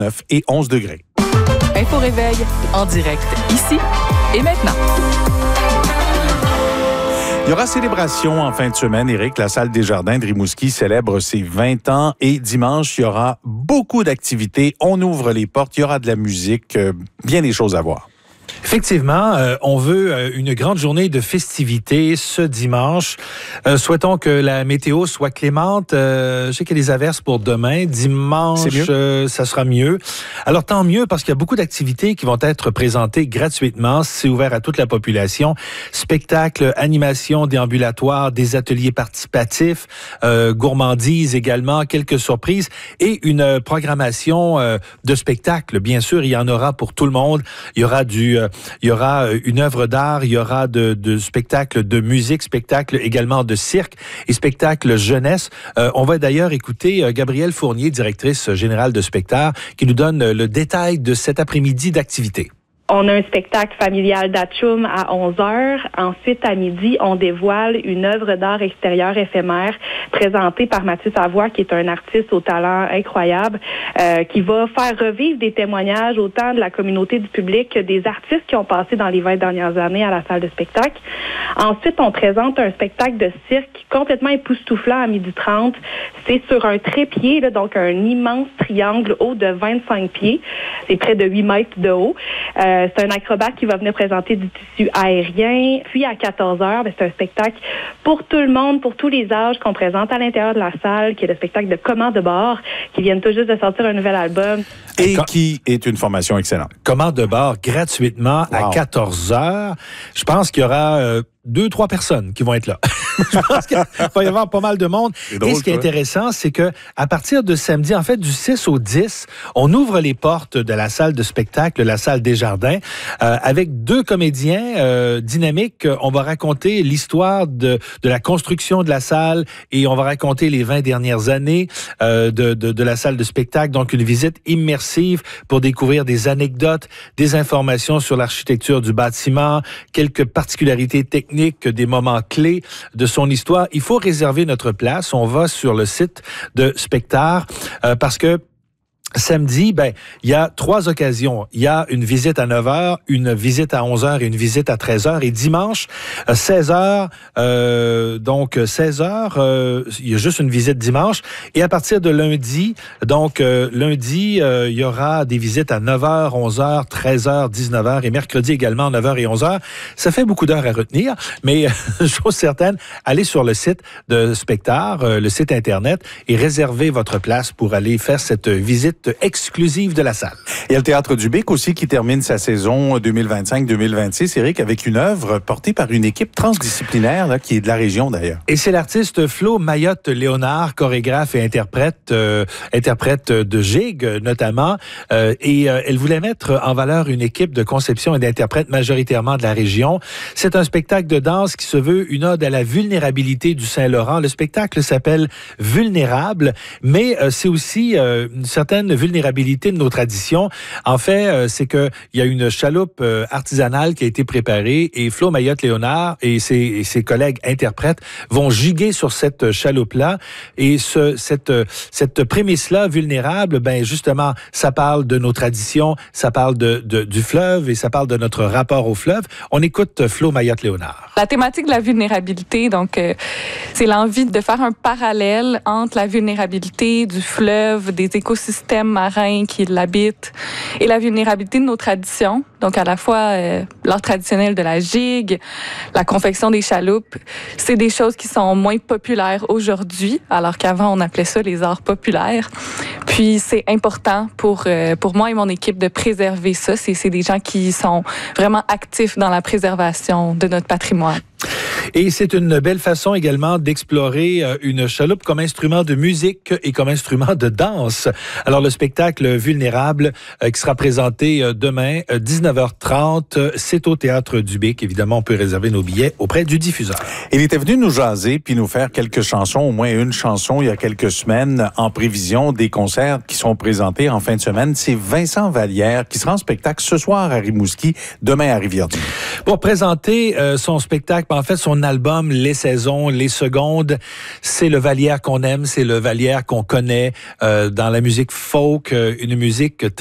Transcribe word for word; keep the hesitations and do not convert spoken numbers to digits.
neuf et onze degrés. Info Réveil, en direct, ici et maintenant. Il y aura célébration en fin de semaine, Éric. La salle des Jardins de Rimouski célèbre ses vingt ans et dimanche, il y aura beaucoup d'activités. On ouvre les portes, il y aura de la musique, euh, bien des choses à voir. Effectivement, euh, on veut euh, une grande journée de festivités ce dimanche. Euh, souhaitons que la météo soit clémente. Euh, je sais qu'il y a des averses pour demain. Dimanche, euh, ça sera mieux. Alors tant mieux parce qu'il y a beaucoup d'activités qui vont être présentées gratuitement. C'est ouvert à toute la population. Spectacles, animations, déambulatoires, des ateliers participatifs, euh, gourmandises également, quelques surprises et une programmation euh, de spectacles. Bien sûr, il y en aura pour tout le monde. Il y aura du euh, Il y aura une œuvre d'art, il y aura de, de spectacles de musique, spectacles également de cirque et spectacles jeunesse. Euh, on va d'ailleurs écouter euh, Gabrielle Fournier, directrice générale de Spectar, qui nous donne le détail de cet après-midi d'activité. On a un spectacle familial d'Atchoum à onze heures. Ensuite, à midi, on dévoile une œuvre d'art extérieure éphémère présentée par Mathieu Savoie, qui est un artiste au talent incroyable, euh, qui va faire revivre des témoignages autant de la communauté du public que des artistes qui ont passé dans les vingt dernières années à la salle de spectacle. Ensuite, on présente un spectacle de cirque complètement époustouflant à midi trente. C'est sur un trépied, là, donc un immense triangle haut de vingt-cinq pieds. C'est près de huit mètres de haut. Euh, C'est un acrobate qui va venir présenter du tissu aérien. Puis à quatorze heures, ben, c'est un spectacle pour tout le monde, pour tous les âges qu'on présente à l'intérieur de la salle, qui est le spectacle de Comment de bord, qui vient tout juste de sortir un nouvel album. Et qui est une formation excellente. Comment de bord gratuitement wow. à quatorze heures. Je pense qu'il y aura euh, deux, trois personnes qui vont être là. Je pense qu'il va y avoir pas mal de monde. Drôle, et ce qui est intéressant, c'est que à partir de samedi, en fait, du six au dix, on ouvre les portes de la salle de spectacle, la salle des Jardins, euh, avec deux comédiens euh, dynamiques. On va raconter l'histoire de, de la construction de la salle et on va raconter les vingt dernières années euh, de, de, de la salle de spectacle. Donc, une visite immersive pour découvrir des anecdotes, des informations sur l'architecture du bâtiment, quelques particularités techniques, des moments clés de son histoire. Il faut réserver notre place. On va sur le site de Spectar euh, parce que samedi, ben, il y a trois occasions. Il y a une visite à neuf heures, une visite à onze heures et une visite à treize heures. Et dimanche, seize heures, euh, donc seize heures, euh, il y a juste une visite dimanche. Et à partir de lundi, donc euh, lundi, euh, il y aura des visites à neuf heures, onze heures, treize heures, dix-neuf heures et mercredi également neuf heures et onze heures. Ça fait beaucoup d'heures à retenir, mais chose certaine, allez sur le site de Spectar, euh, le site Internet, et réservez votre place pour aller faire cette visite exclusive de la salle. Il y a le Théâtre du Bic aussi qui termine sa saison deux mille vingt-cinq deux mille vingt-six, Éric, avec une œuvre portée par une équipe transdisciplinaire là, qui est de la région d'ailleurs. Et c'est l'artiste Flo Mayotte-Léonard, chorégraphe et interprète, euh, interprète de gigue notamment. Euh, et euh, elle voulait mettre en valeur une équipe de conception et d'interprètes majoritairement de la région. C'est un spectacle de danse qui se veut une ode à la vulnérabilité du Saint-Laurent. Le spectacle s'appelle Vulnérable, mais euh, c'est aussi euh, une certaine vulnérabilité de nos traditions. En fait, euh, c'est que il y a une chaloupe euh, artisanale qui a été préparée et Flo Mayotte-Léonard et ses, et ses collègues interprètes vont giguer sur cette chaloupe-là. Et ce, cette, cette prémisse-là, vulnérable, ben justement, ça parle de nos traditions, ça parle de, de, du fleuve et ça parle de notre rapport au fleuve. On écoute Flo Mayotte-Léonard. La thématique de la vulnérabilité, donc, euh, c'est l'envie de faire un parallèle entre la vulnérabilité du fleuve, des écosystèmes marins qui l'habitent et la vulnérabilité de nos traditions. Donc, à la fois, euh, l'art traditionnel de la gigue, la confection des chaloupes, c'est des choses qui sont moins populaires aujourd'hui, alors qu'avant, on appelait ça les arts populaires. Puis, c'est important pour, euh, pour moi et mon équipe de préserver ça. C'est, c'est des gens qui sont vraiment actifs dans la préservation de notre patrimoine. Et c'est une belle façon également d'explorer une chaloupe comme instrument de musique et comme instrument de danse. Alors, le spectacle Vulnérable euh, qui sera présenté euh, demain, euh, dix-neuf heures trente, c'est au Théâtre du Bic. Évidemment, on peut réserver nos billets auprès du diffuseur. Il était venu nous jaser puis nous faire quelques chansons, au moins une chanson, il y a quelques semaines, en prévision des concerts qui sont présentés en fin de semaine. C'est Vincent Vallière qui sera en spectacle ce soir à Rimouski, demain à Rivière-du-Loup. Pour présenter euh, son spectacle, en fait, son son album Les Saisons, les secondes, c'est le Vallière qu'on aime, c'est le Vallière qu'on connaît euh, dans la musique folk, euh, une musique